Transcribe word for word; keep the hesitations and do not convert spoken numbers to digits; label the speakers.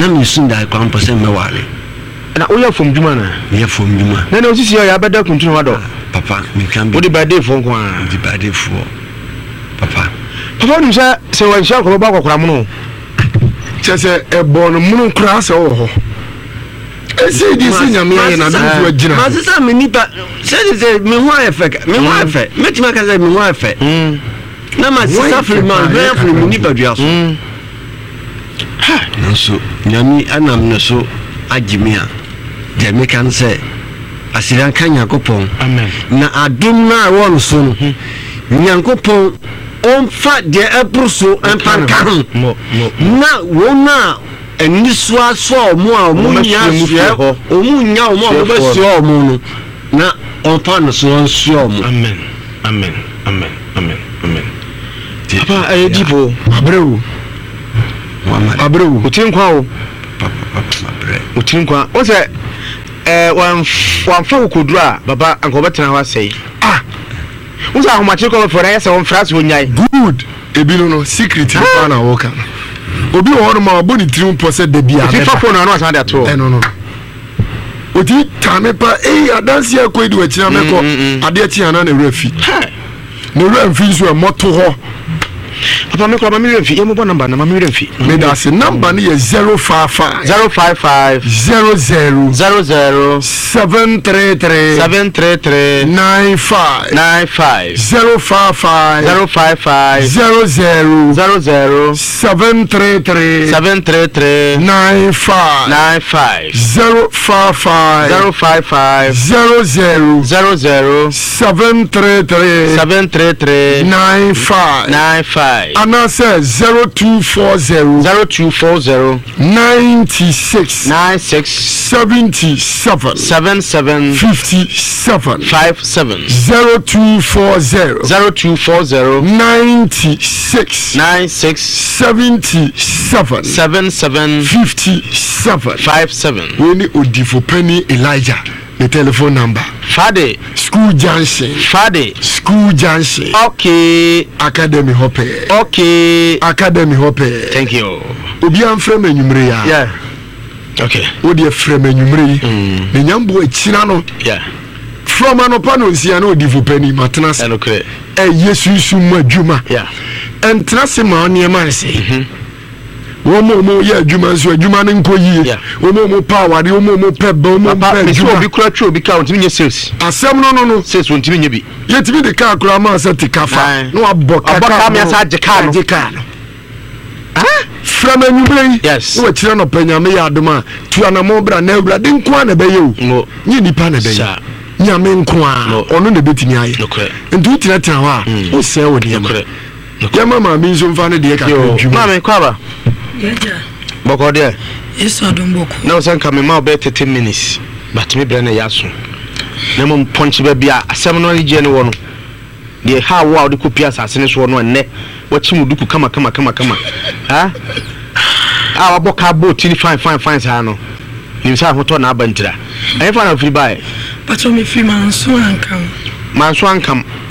Speaker 1: na me sun da kwa mpo se me wale
Speaker 2: na wo ya fom djuma na
Speaker 1: ye fom djuma
Speaker 2: na na osisi ya beda kuntunu wado
Speaker 1: papa me kan be
Speaker 2: wo di bade fo nko a
Speaker 1: di bade fo papa
Speaker 2: papa nim se se wan sha ko ba kwakura mu no chese e bo no mu no kura se wo ho ese di se nyame ya na do fu agina
Speaker 1: ma se sa me nipa se se me ho afa me ho afa me tima ka se me ho afa mm na ma se sa firi ma be firi mu nipa dua so ha no so nyame anam no so agimia de me kan se asiran kan yakopon
Speaker 2: amen
Speaker 1: na adum na won so no nyankopon on fa de eproso empanka
Speaker 2: mo mo
Speaker 1: na wona eni so aso mo a mo nya so o mo nya o mo be so mo no na on fa no so so mo
Speaker 2: amen amen amen amen amen papa e dipo abrewu abrewu o tin kwa o o tin kwa o se eh wan wan fa kodura baba anko betena wa sei ah uza ahomache ko for ya se won frase wonyai
Speaker 3: good ebilo no secret fa na woka obi wo no ma oboni trim pose de bia
Speaker 2: fi fa phone no asan de ato
Speaker 3: eh no no odi tame pa eh adansi akoidi wa kira meko ade ti ana na refi ne refi so e moto ho
Speaker 2: papa me ko ba me refi e mo bo number na ma me refi
Speaker 3: me da se number ni ye zero five five
Speaker 2: zero five five
Speaker 3: zero zero
Speaker 2: zero zero
Speaker 3: seven three three
Speaker 2: seven three three
Speaker 3: nine five
Speaker 2: nine five
Speaker 3: zero five five
Speaker 2: zero five five
Speaker 3: zero zero
Speaker 2: zero zero
Speaker 3: seven three three
Speaker 2: seven three three
Speaker 3: nine five
Speaker 2: nine five
Speaker 3: zero five five
Speaker 2: zero five five
Speaker 3: zero zero
Speaker 2: zero zero
Speaker 3: seven three three
Speaker 2: seven three three
Speaker 3: nine five
Speaker 2: nine five
Speaker 3: Anna says zero two four zero
Speaker 2: zero two four zero
Speaker 3: ninety six
Speaker 2: nine six
Speaker 3: seventy seven
Speaker 2: seven seven
Speaker 3: fifty seven
Speaker 2: five seven
Speaker 3: zero two four zero
Speaker 2: zero two four zero
Speaker 3: ninety six
Speaker 2: nine six
Speaker 3: seventy seven
Speaker 2: seven seven
Speaker 3: fifty seven
Speaker 2: five seven.
Speaker 3: We need Odifo Penny Elijah. The telephone number.
Speaker 2: Fade.
Speaker 3: School Junction.
Speaker 2: Fade.
Speaker 3: School Junction.
Speaker 2: Okay.
Speaker 3: Academy Hope.
Speaker 2: Okay.
Speaker 3: Academy Hope.
Speaker 2: Thank you.
Speaker 3: Obi am frame enyumre ya.
Speaker 2: Yeah. Okay.
Speaker 3: Odi e frame enyumre.
Speaker 2: Mm.
Speaker 3: Ne nyambo e chira no.
Speaker 2: Yeah.
Speaker 3: From anopa no nsia na Odifo Penny matnas.
Speaker 2: Hello kre.
Speaker 3: E Yesu su madwuma.
Speaker 2: Yeah.
Speaker 3: Entrase ma oni ma nse. Mhm. Womo mo ye adwuma so adwuma ne nkoyie womo mo power de womo mo pebe womo
Speaker 2: papa me so obi kura twa obi ka ontimi nye sales
Speaker 3: asem no no no
Speaker 2: sales ontimi nye bi
Speaker 3: yetimi de ka kura ma sa tikafa no aboka
Speaker 2: aboka me asa ageka no
Speaker 3: ageka no ah from enyumre
Speaker 2: yes
Speaker 3: wo kire no panyame ya adoma tu anamo bra na awura de nko na be ye o nye nipa na be ye nyame nko a ono na betimi aye ntu tira tira wa o se wo de ma ya mama mi nso mfa ne de ka adwuma
Speaker 2: mama kwaba
Speaker 4: Yeja.
Speaker 2: Boko there.
Speaker 4: Yes, I don't boko.
Speaker 2: Now say come ma about thirty minutes. But me brand yaso. Na mo punch be bia asem no je ne wo no. De ha wa de kopia asase ne so no enne. Wachi mu duku kama kama kama kama. Ha? Ah aboka boat ni fine fine fine sa no. Ni sa hoto na abantira. Ai fa na free buy.
Speaker 4: But me free man so ankam.
Speaker 2: Man so ankam.